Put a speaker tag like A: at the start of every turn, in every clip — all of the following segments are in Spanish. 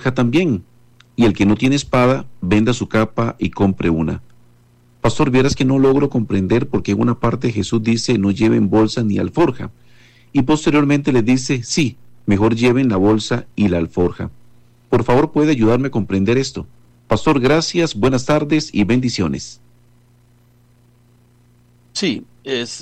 A: alforja también. Y el que no tiene espada, venda su capa y compre una. Pastor, vieras que no logro comprender porque en una parte Jesús dice no lleven bolsa ni alforja. Y posteriormente le dice, sí, mejor lleven la bolsa y la alforja. Por favor, ¿puede ayudarme a comprender esto? Pastor, gracias, buenas tardes y bendiciones.
B: Sí, es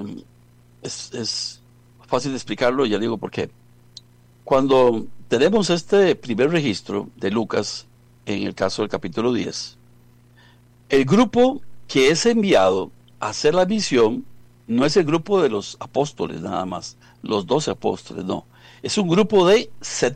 B: fácil de explicarlo, ya digo por qué. Cuando tenemos este primer registro de Lucas, en el caso del capítulo 10, el grupo que es enviado a hacer la misión no es el grupo de los apóstoles nada más, los 12 apóstoles, no. Es un grupo de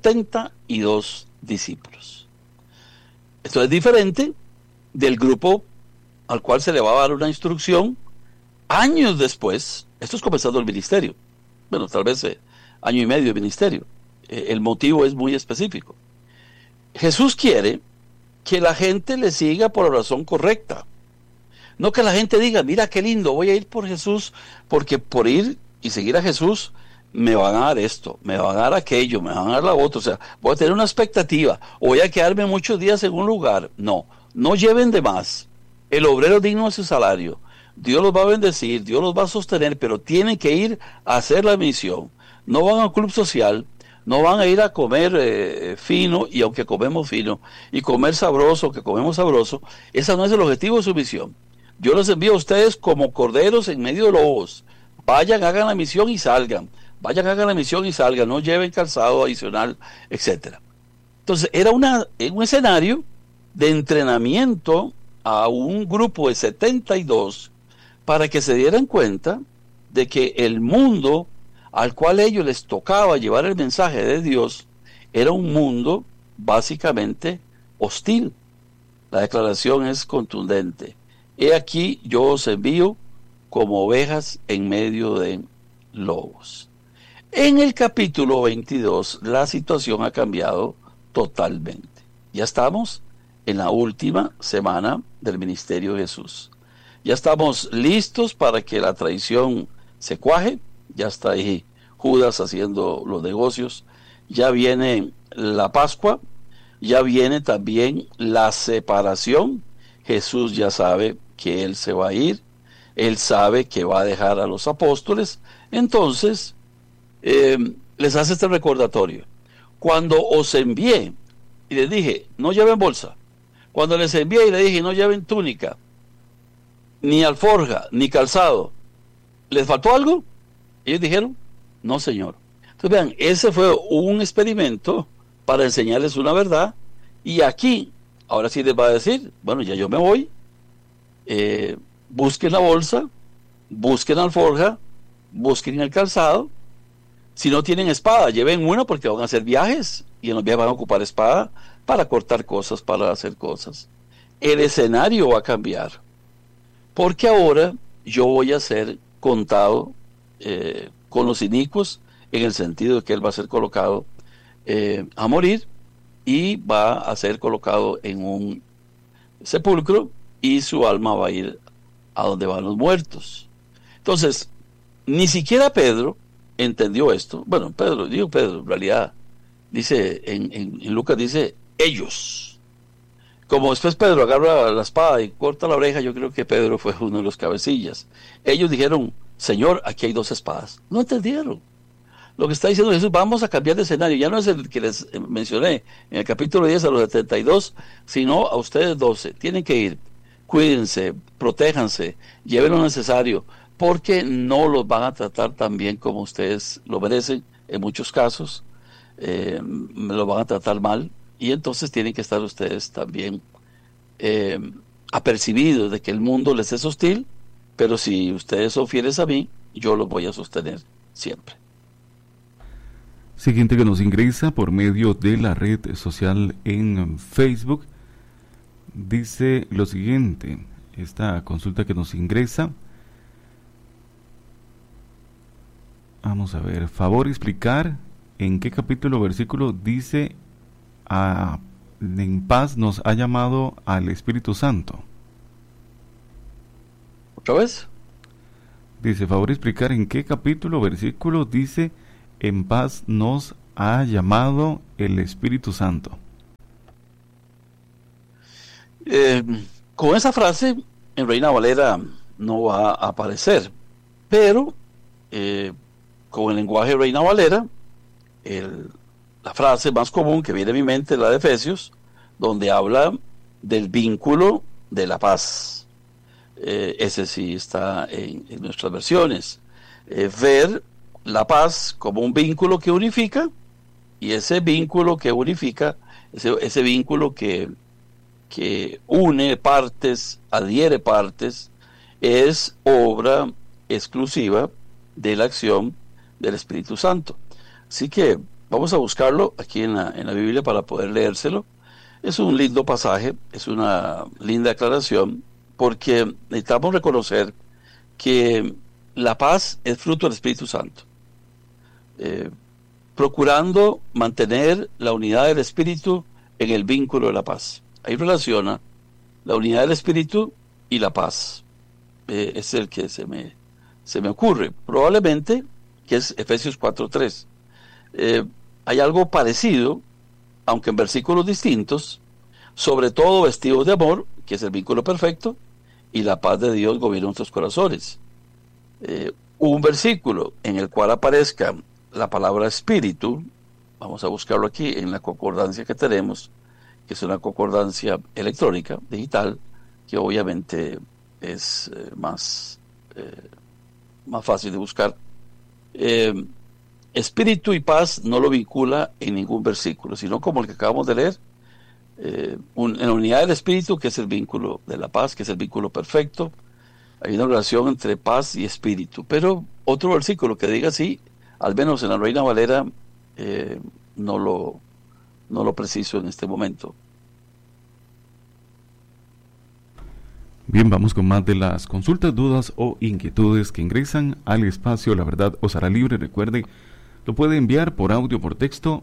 B: 72 discípulos. Esto es diferente del grupo al cual se le va a dar una instrucción años después. Esto es comenzando el ministerio. Bueno, tal vez año y medio de ministerio. El motivo es muy específico. Jesús quiere que la gente le siga por la razón correcta. No que la gente diga, mira qué lindo, voy a ir por Jesús, porque por ir y seguir a Jesús me van a dar esto, me van a dar aquello, me van a dar la otra. O sea, voy a tener una expectativa, o voy a quedarme muchos días en un lugar. No, no lleven de más. El obrero es digno de su salario. Dios los va a bendecir, Dios los va a sostener, pero tienen que ir a hacer la misión. No van a un club social, no van a ir a comer fino, y aunque comemos fino, y comer sabroso, que comemos sabroso, ese no es el objetivo de su misión. Yo los envío a ustedes como corderos en medio de lobos. Vayan, hagan la misión y salgan. Vayan, hagan la misión y salgan. No lleven calzado adicional, etcétera. Entonces, era un escenario de entrenamiento a un grupo de 72 para que se dieran cuenta de que el mundo al cual ellos les tocaba llevar el mensaje de Dios era un mundo básicamente hostil. La declaración es contundente. He aquí yo os envío como ovejas en medio de lobos. En el capítulo 22 la situación ha cambiado totalmente. Ya estamos en la última semana del ministerio de Jesús. Ya estamos listos para que la traición se cuaje. Ya está ahí Judas haciendo los negocios. Ya viene la Pascua. Ya viene también la separación. Jesús ya sabe que Él se va a ir. Él sabe que va a dejar a los apóstoles. Entonces, les hace este recordatorio. Cuando os envié y les dije, no lleven bolsa. Cuando les envié y les dije, no lleven túnica, ni alforja, ni calzado, ¿les faltó algo? Ellos dijeron, no, Señor. Entonces vean, ese fue un experimento para enseñarles una verdad. Y aquí, ahora sí les va a decir, bueno, ya yo me voy. Busquen la bolsa, busquen la alforja, busquen el calzado. Si no tienen espada, lleven una porque van a hacer viajes y en los viajes van a ocupar espada para cortar cosas, para hacer cosas. El escenario va a cambiar porque ahora yo voy a ser contado con los inicuos, en el sentido de que él va a ser colocado a morir y va a ser colocado en un sepulcro y su alma va a ir a donde van los muertos. Entonces, ni siquiera Pedro entendió esto. Bueno, Pedro, en realidad dice, en Lucas dice, ellos. Como después Pedro agarra la espada y corta la oreja, yo creo que Pedro fue uno de los cabecillas. Ellos dijeron, Señor, aquí hay 2 espadas. No entendieron. Lo que está diciendo Jesús, vamos a cambiar de escenario. Ya no es el que les mencioné en el capítulo 10 a los 72, sino a ustedes 12. Tienen que ir. Cuídense, protéjanse, lleven lo necesario, porque no los van a tratar tan bien como ustedes lo merecen. En muchos casos, lo van a tratar mal. Y entonces tienen que estar ustedes también apercibidos de que el mundo les es hostil, pero si ustedes son fieles a mí, yo los voy a sostener siempre.
C: Siguiente que nos ingresa por medio de la red social en Facebook, dice lo siguiente, esta consulta que nos ingresa, vamos a ver, favor explicar en qué capítulo o versículo dice en paz nos ha llamado al Espíritu Santo.
B: ¿Otra vez?
C: Dice, favor explicar en qué capítulo o versículo dice en paz nos ha llamado el Espíritu Santo.
B: Eh, con esa frase en Reina Valera no va a aparecer, pero con el lenguaje Reina Valera, la frase más común que viene a mi mente es la de Efesios, donde habla del vínculo de la paz. Ese sí está en nuestras versiones. Ver la paz como un vínculo que unifica, y ese vínculo que unifica, ese vínculo que une partes, adhiere partes, es obra exclusiva de la acción del Espíritu Santo. Así que vamos a buscarlo aquí en la Biblia para poder leérselo. Es un lindo pasaje, es una linda aclaración, porque necesitamos reconocer que la paz es fruto del Espíritu Santo. Procurando mantener la unidad del Espíritu en el vínculo de la paz. Ahí relaciona la unidad del Espíritu y la paz. Es el que se me ocurre. Probablemente que es Efesios 4:3. Hay algo parecido, aunque en versículos distintos, sobre todo vestidos de amor, que es el vínculo perfecto, y la paz de Dios gobierna nuestros corazones. Un versículo en el cual aparezca la palabra espíritu, vamos a buscarlo aquí en la concordancia que tenemos, que es una concordancia electrónica, digital, que obviamente es más fácil de buscar. Espíritu y paz no lo vincula en ningún versículo, sino como el que acabamos de leer, en la unidad del espíritu, que es el vínculo de la paz, que es el vínculo perfecto. Hay una relación entre paz y espíritu, pero otro versículo que diga así, al menos en la Reina Valera, no lo preciso en este momento.
C: Bien, vamos con más de las consultas, dudas o inquietudes que ingresan al espacio La Verdad os hará libre. Recuerde, lo puede enviar por audio, por texto,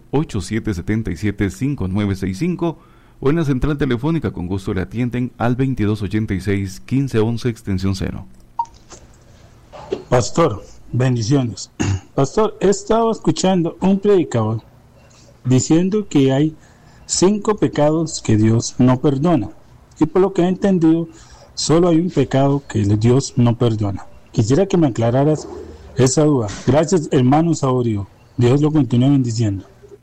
C: 8777-5965, o en la central telefónica. Con gusto le atienden al 2286-1511, extensión 0.
D: Pastor, bendiciones. Pastor, he estado escuchando un predicador diciendo que hay 5 pecados que Dios no perdona. Y por lo que he entendido, solo hay un pecado que Dios no perdona. Quisiera que me aclararas esa duda. Gracias, hermano Saborío. Dios lo continúe bendiciendo.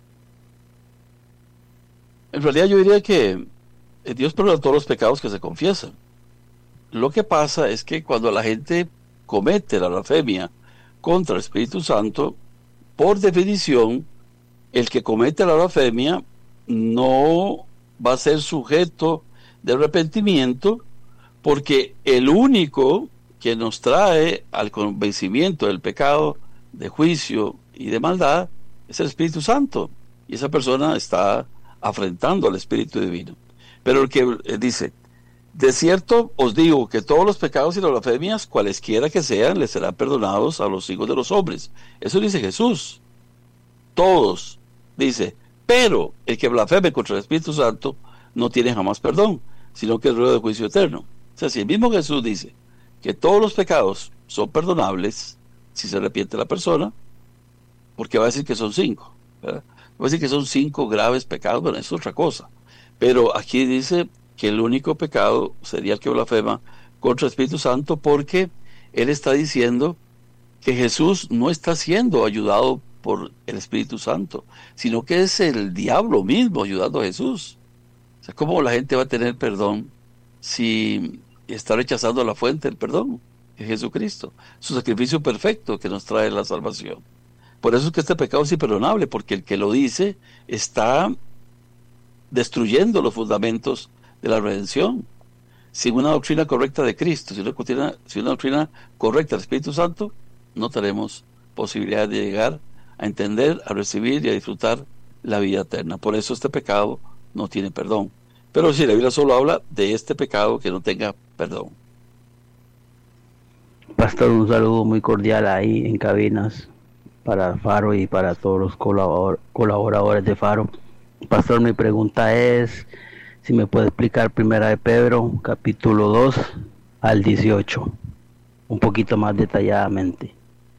B: En realidad yo diría que Dios perdona todos los pecados que se confiesan. Lo que pasa es que cuando la gente comete la blasfemia contra el Espíritu Santo, por definición, el que comete la blasfemia no va a ser sujeto de arrepentimiento, porque el único que nos trae al convencimiento del pecado, de juicio y de maldad es el Espíritu Santo, y esa persona está afrentando al Espíritu Divino. Pero el que dice, de cierto os digo que todos los pecados y las blasfemias, cualesquiera que sean, les serán perdonados a los hijos de los hombres. Eso dice Jesús. Todos, dice, pero el que blasfeme contra el Espíritu Santo no tiene jamás perdón, sino que es ruego de juicio eterno. O sea, si el mismo Jesús dice que todos los pecados son perdonables si se arrepiente la persona, porque va a decir que son 5, ¿verdad? Va a decir que son 5 graves pecados, bueno, es otra cosa. Pero aquí dice que el único pecado sería el que blasfema contra el Espíritu Santo, porque él está diciendo que Jesús no está siendo ayudado por el Espíritu Santo, sino que es el diablo mismo ayudando a Jesús. O sea, ¿cómo la gente va a tener perdón si está rechazando la fuente del perdón, que es Jesucristo, su sacrificio perfecto que nos trae la salvación? Por eso es que este pecado es imperdonable, porque el que lo dice está destruyendo los fundamentos de la redención. Sin una doctrina correcta de Cristo, sin una doctrina correcta del Espíritu Santo, no tenemos posibilidad de llegar a entender, a recibir y a disfrutar la vida eterna. Por eso este pecado no tiene perdón. Pero sí, la Biblia solo habla de este pecado que no tenga perdón.
E: Pastor, un saludo muy cordial ahí en cabinas para Faro y para todos los colaboradores de Faro. Pastor, mi pregunta es si me puede explicar 1 de Pedro, capítulo 2 al 18, un poquito más detalladamente.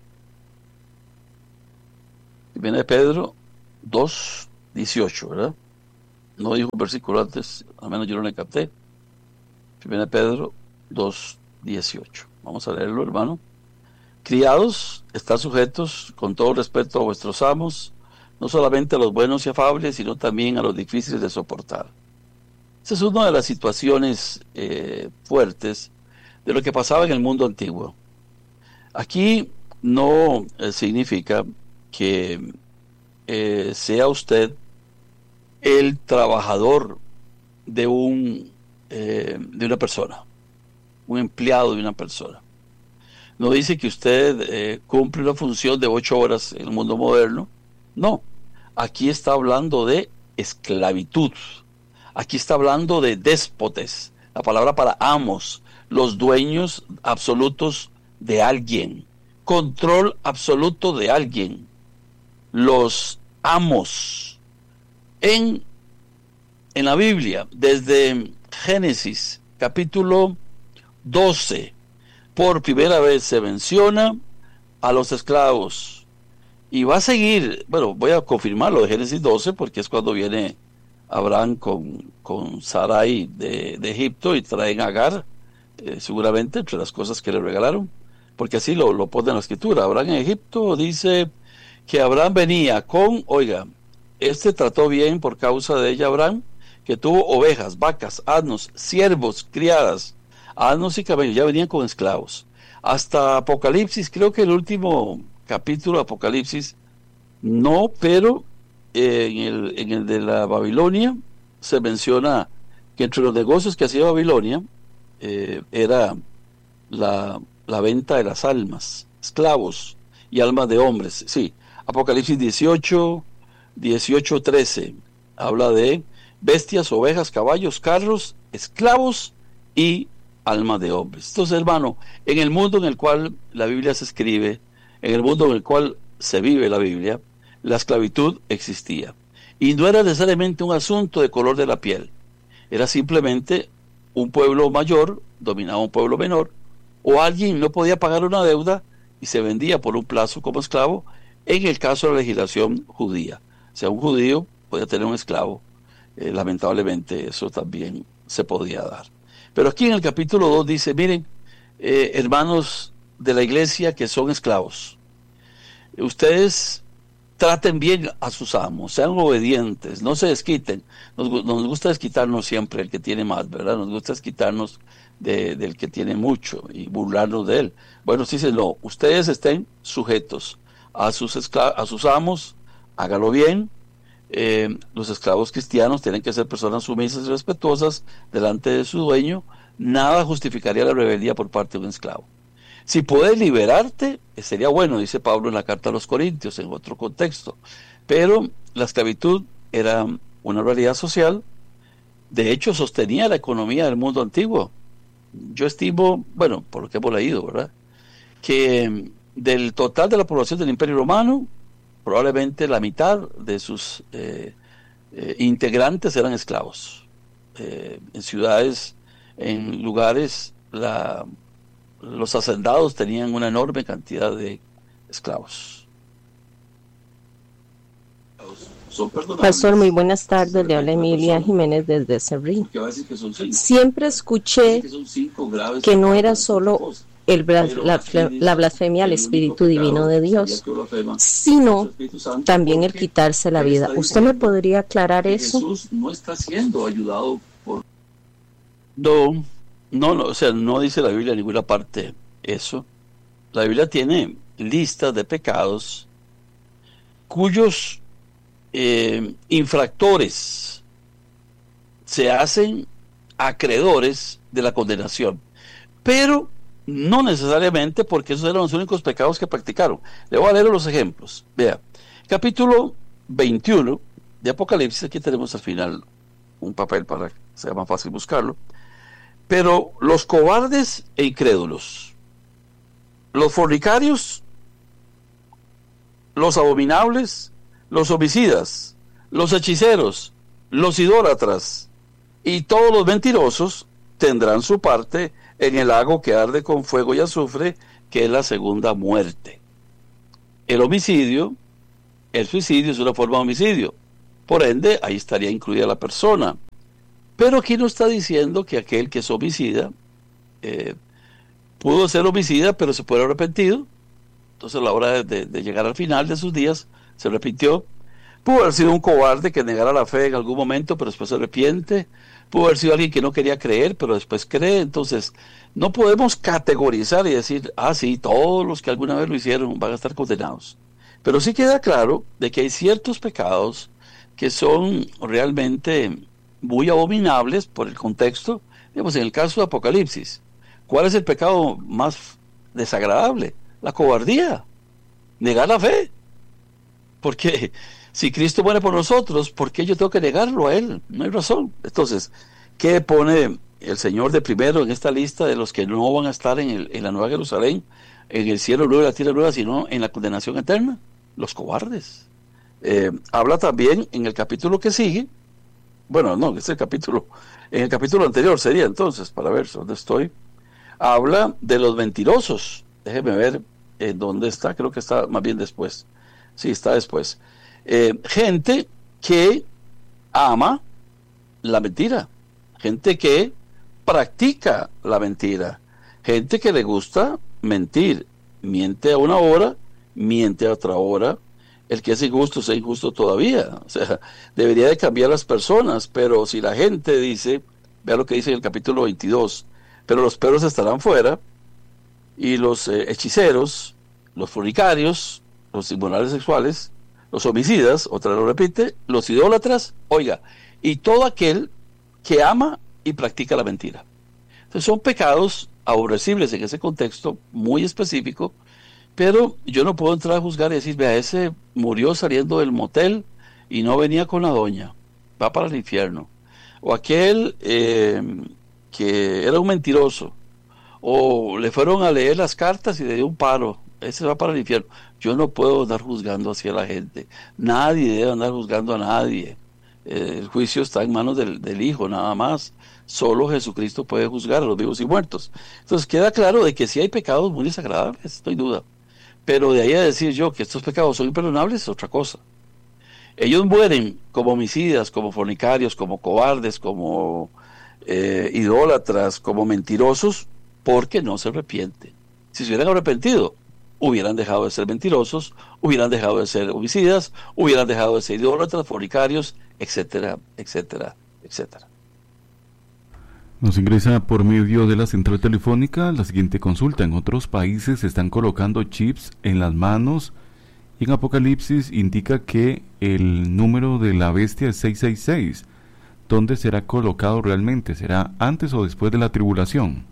B: 1 de Pedro 2, 18, ¿verdad? No dijo un versículo antes, al menos yo no le capté. 1 Pedro 2:18. Vamos a leerlo, hermano. Criados, estad sujetos con todo respeto a vuestros amos, no solamente a los buenos y afables, sino también a los difíciles de soportar. Esa es una de las situaciones fuertes de lo que pasaba en el mundo antiguo. Aquí no significa que sea usted el trabajador de una persona, un empleado de una persona. No dice que usted cumple una función de 8 horas en el mundo moderno. No, aquí está hablando de esclavitud. Aquí está hablando de déspotes, la palabra para amos, los dueños absolutos de alguien, control absoluto de alguien, los amos. En la Biblia, desde Génesis capítulo 12, por primera vez se menciona a los esclavos. Y va a seguir, bueno, voy a confirmar lo de Génesis 12, porque es cuando viene Abraham con Sarai de Egipto y traen a Agar, seguramente entre las cosas que le regalaron, porque así lo pone en la escritura. Abraham en Egipto dice que Abraham venía con, oiga, trató bien por causa de ella Abraham, que tuvo ovejas, vacas, asnos, siervos, criadas, asnos y camellos, ya venían con esclavos. Hasta Apocalipsis, creo que el último capítulo de Apocalipsis, no, pero en el de la Babilonia se menciona que entre los negocios que hacía Babilonia era la venta de las almas, esclavos y almas de hombres. Sí, Apocalipsis 18:13 habla de bestias, ovejas, caballos, carros, esclavos y almas de hombres. Entonces, hermano, en el mundo en el cual la Biblia se escribe, en el mundo en el cual se vive la Biblia, la esclavitud existía. Y no era necesariamente un asunto de color de la piel. Era simplemente un pueblo mayor dominaba un pueblo menor, o alguien no podía pagar una deuda y se vendía por un plazo como esclavo, en el caso de la legislación judía. O sea, un judío podía tener un esclavo. Lamentablemente eso también se podía dar. Pero aquí en el capítulo 2 dice, miren, hermanos de la iglesia que son esclavos, ustedes traten bien a sus amos, sean obedientes, no se desquiten. Nos gusta desquitarnos siempre el que tiene más, ¿verdad? Nos gusta desquitarnos del que tiene mucho y burlarnos de él. Bueno, sí, no, ustedes estén sujetos a sus amos, hágalo bien. Los esclavos cristianos tienen que ser personas sumisas y respetuosas delante de su dueño. Nada justificaría la rebeldía por parte de un esclavo. Si puedes liberarte, sería bueno, dice Pablo en la carta a los Corintios, en otro contexto. Pero la esclavitud era una realidad social. De hecho, sostenía la economía del mundo antiguo. Yo estimo, bueno, por lo que hemos leído, ¿verdad?, que del total de la población del Imperio Romano, probablemente la mitad de sus integrantes eran esclavos. En ciudades, en lugares, los hacendados tenían una enorme cantidad de esclavos.
F: Pastor, muy buenas tardes. Le habla Emilia Jiménez desde Cerrín. Siempre escuché que no era solo la blasfemia al Espíritu Divino de Dios, sino también el quitarse la vida. ¿Usted me podría aclarar eso?
B: Jesús no está siendo ayudado por... No, o sea, no dice la Biblia en ninguna parte eso. La Biblia tiene listas de pecados cuyos infractores se hacen acreedores de la condenación, pero no necesariamente porque esos eran los únicos pecados que practicaron. Le voy a leer los ejemplos. Vea, capítulo 21 de Apocalipsis, aquí tenemos al final un papel para que sea más fácil buscarlo. Pero los cobardes e incrédulos, los fornicarios, los abominables, los homicidas, los hechiceros, los idólatras y todos los mentirosos tendrán su parte en el lago que arde con fuego y azufre, que es la segunda muerte. El suicidio es una forma de homicidio, por ende ahí estaría incluida la persona. Pero aquí no está diciendo que aquel que es homicida pudo ser homicida, pero se puede haber arrepentido. Entonces a la hora de llegar al final de sus días, se arrepintió. Pudo haber sido un cobarde que negara la fe en algún momento, pero después se arrepiente. Pudo haber sido alguien que no quería creer, pero después cree. Entonces, no podemos categorizar y decir, sí, todos los que alguna vez lo hicieron van a estar condenados. Pero sí queda claro de que hay ciertos pecados que son realmente muy abominables por el contexto. Digamos, en el caso de Apocalipsis, ¿cuál es el pecado más desagradable? La cobardía, negar la fe. Porque si Cristo muere por nosotros, ¿por qué yo tengo que negarlo a Él? No hay razón. Entonces, ¿qué pone el Señor de primero en esta lista de los que no van a estar en la Nueva Jerusalén, en el cielo nuevo y la tierra nueva, sino en la condenación eterna? Los cobardes. Habla también en el capítulo que sigue, bueno, no, en el capítulo anterior sería entonces, para ver dónde estoy, habla de los mentirosos. Déjeme ver en dónde está, creo que está más bien después. Sí, está después. Gente que ama la mentira, gente que practica la mentira, gente que le gusta mentir, miente a una hora, miente a otra hora. El que es injusto sea injusto todavía. O sea, debería de cambiar las personas, pero si la gente dice, vea lo que dice en el capítulo 22, pero los perros estarán fuera, y los hechiceros, los fornicarios, los inmorales sexuales, los homicidas, otra vez lo repite, los idólatras, oiga, y todo aquel que ama y practica la mentira. Entonces son pecados aborrecibles en ese contexto muy específico, pero yo no puedo entrar a juzgar y decir, vea, ese murió saliendo del motel y no venía con la doña, va para el infierno. O aquel que era un mentiroso, o le fueron a leer las cartas y le dio un paro, ese va para el infierno. Yo no puedo andar juzgando hacia la gente, nadie debe andar juzgando a nadie. El juicio está en manos del Hijo, nada más. Solo Jesucristo puede juzgar a los vivos y muertos. Entonces queda claro de que sí hay pecados muy desagradables, no hay duda. Pero de ahí a decir yo que estos pecados son imperdonables es otra cosa. Ellos mueren como homicidas, como fornicarios, como cobardes, como idólatras, como mentirosos, porque no se arrepienten. Si se hubieran arrepentido, hubieran dejado de ser mentirosos, hubieran dejado de ser homicidas, hubieran dejado de ser idólatras, fornicarios, etcétera, etcétera, etcétera.
C: Nos ingresa por medio de la central telefónica la siguiente consulta. En otros países se están colocando chips en las manos y en Apocalipsis indica que el número de la bestia es 666. ¿Dónde será colocado realmente? ¿Será antes o después de la tribulación?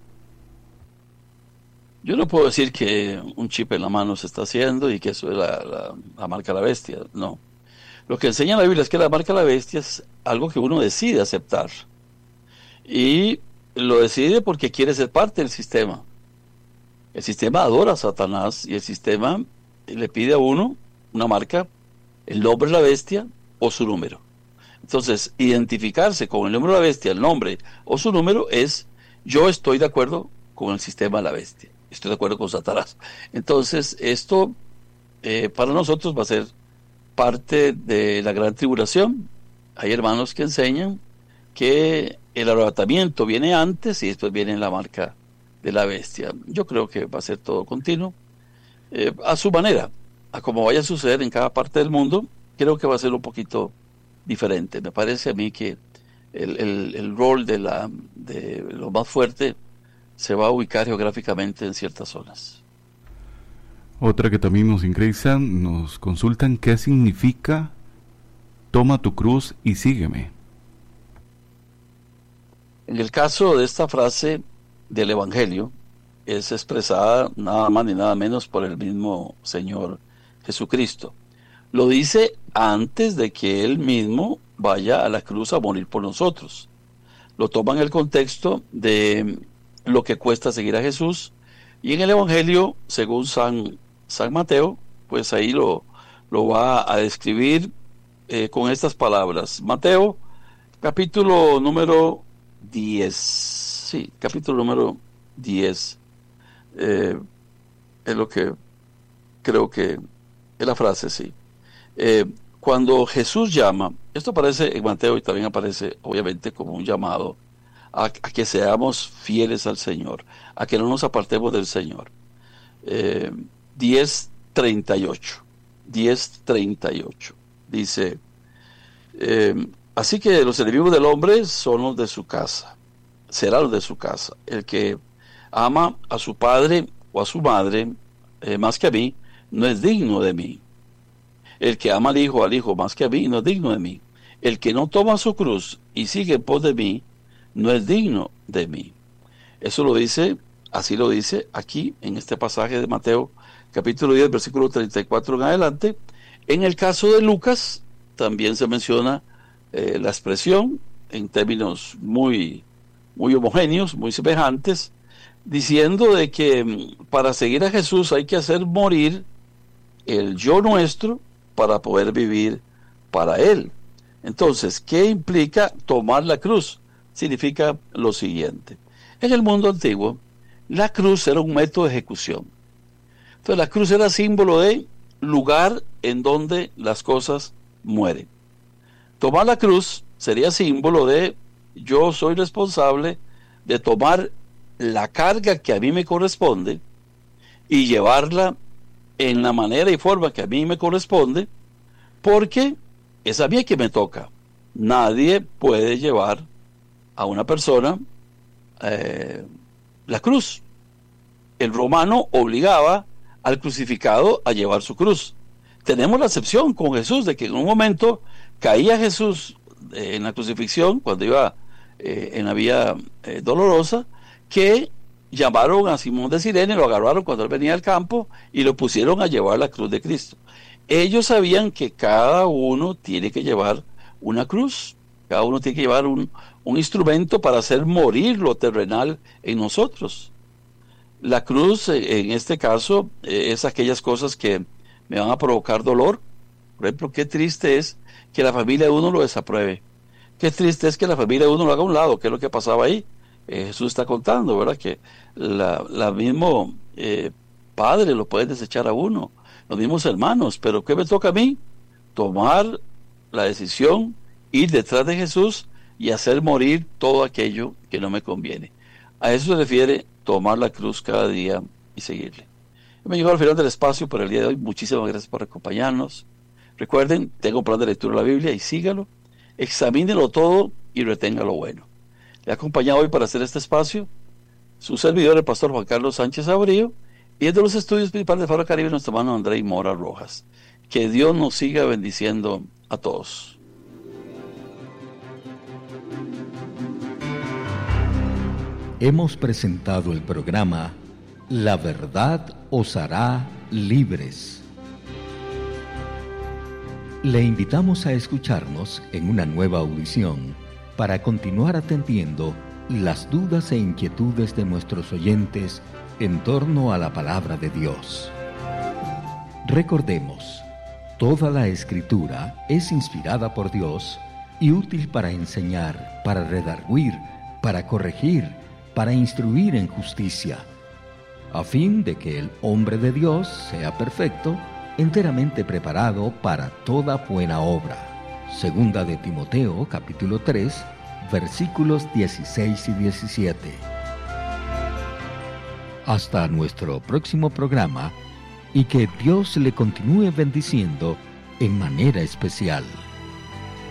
B: Yo no puedo decir que un chip en la mano se está haciendo y que eso es la marca de la bestia, no. Lo que enseña la Biblia es que la marca de la bestia es algo que uno decide aceptar. Y lo decide porque quiere ser parte del sistema. El sistema adora a Satanás y el sistema le pide a uno una marca, el nombre de la bestia o su número. Entonces, identificarse con el número de la bestia, el nombre o su número es, yo estoy de acuerdo con el sistema de la bestia, estoy de acuerdo con Satanás. Entonces, esto para nosotros va a ser parte de la gran tribulación. Hay hermanos que enseñan que el arrebatamiento viene antes y después viene la marca de la bestia. Yo creo que va a ser todo continuo, a su manera, a como vaya a suceder en cada parte del mundo. Creo que va a ser un poquito diferente. Me parece a mí que el rol de lo más fuerte se va a ubicar geográficamente en ciertas zonas.
C: Otra que también nos ingresan, nos consultan qué significa toma tu cruz y sígueme.
B: En el caso de esta frase del Evangelio, es expresada nada más ni nada menos por el mismo Señor Jesucristo. Lo dice antes de que Él mismo vaya a la cruz a morir por nosotros. Lo toma en el contexto de lo que cuesta seguir a Jesús, y en el Evangelio, según San Mateo, pues ahí lo va a describir con estas palabras. Mateo, capítulo número 10, sí, capítulo número 10, es lo que creo que es la frase, sí. cuando Jesús llama, esto aparece en Mateo y también aparece obviamente como un llamado a que seamos fieles al Señor, a que no nos apartemos del Señor. 10:38 dice, así que los enemigos del hombre son los de su casa, serán los de su casa. El que ama a su padre o a su madre más que a mí, no es digno de mí. El que ama al hijo más que a mí, no es digno de mí. El que no toma su cruz y sigue en pos de mí, no es digno de mí. Eso lo dice, así lo dice aquí en este pasaje de Mateo, capítulo 10, versículo 34 en adelante. En el caso de Lucas, también se menciona la expresión en términos muy, muy homogéneos, muy semejantes, diciendo de que para seguir a Jesús hay que hacer morir el yo nuestro para poder vivir para Él. Entonces, ¿qué implica tomar la cruz? Significa lo siguiente. En el mundo antiguo, la cruz era un método de ejecución. Entonces, la cruz era símbolo de lugar en donde las cosas mueren. Tomar la cruz sería símbolo de yo soy responsable de tomar la carga que a mí me corresponde y llevarla en la manera y forma que a mí me corresponde, porque es a mí que me toca. Nadie puede llevar a una persona la cruz. El romano obligaba al crucificado a llevar su cruz. Tenemos la excepción con Jesús de que en un momento caía Jesús en la crucifixión cuando iba en la vía dolorosa, que llamaron a Simón de Cirene, lo agarraron cuando él venía al campo y lo pusieron a llevar la cruz de Cristo. Ellos sabían que cada uno tiene que llevar una cruz, cada uno tiene que llevar un instrumento para hacer morir lo terrenal en nosotros. La cruz, en este caso, es aquellas cosas que me van a provocar dolor. Por ejemplo, qué triste es que la familia de uno lo desapruebe. Qué triste es que la familia de uno lo haga a un lado, que es lo que pasaba ahí. Jesús está contando, ¿verdad? Que la mismo padre lo puede desechar a uno, los mismos hermanos, pero ¿qué me toca a mí? Tomar la decisión, ir detrás de Jesús y hacer morir todo aquello que no me conviene. A eso se refiere tomar la cruz cada día y seguirle. Me llegó al final del espacio por el día de hoy. Muchísimas gracias por acompañarnos. Recuerden, tengo un plan de lectura de la Biblia y sígalo, examínelo todo y retenga lo bueno. Le he acompañado hoy para hacer este espacio su servidor, el pastor Juan Carlos Sánchez Abrío, y desde los estudios principales de Faro Caribe, nuestro hermano André Mora Rojas. Que Dios nos siga bendiciendo a todos.
G: Hemos presentado el programa La Verdad os hará libres. Le invitamos a escucharnos en una nueva audición para continuar atendiendo las dudas e inquietudes de nuestros oyentes en torno a la palabra de Dios. Recordemos, toda la Escritura es inspirada por Dios y útil para enseñar, para redarguir, para corregir, para instruir en justicia, a fin de que el hombre de Dios sea perfecto, enteramente preparado para toda buena obra. Segunda de Timoteo, capítulo 3, versículos 16 y 17. Hasta nuestro próximo programa, y que Dios le continúe bendiciendo en manera especial.